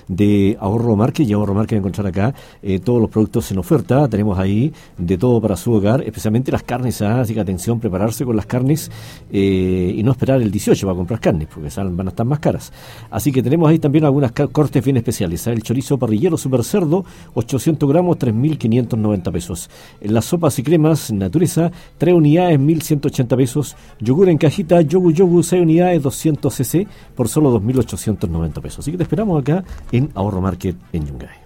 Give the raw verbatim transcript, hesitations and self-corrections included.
de Ahorro Market, y Ahorro Market va a encontrar acá eh, todos los productos en oferta. Tenemos ahí de todo para su hogar, especialmente las carnes, ¿ah? Así que atención, prepararse con las carnes eh, y no esperar el dieciocho para comprar carnes, porque salen, van a estar más caras. Así que tenemos ahí también algunas ca- cortes bien especiales, ¿ah? El chorizo parrillero super cerdo, ochocientos gramos, tres mil quinientos noventa pesos. En las sopas y cremas Natureza, tres unidades, mil ciento ochenta pesos. Yogur en cajita, Yogu Yogu, seis unidades, doscientos centilitros por solo dos mil ochocientos noventa pesos. Así que te esperamos acá en Ahorro Market en Yungay.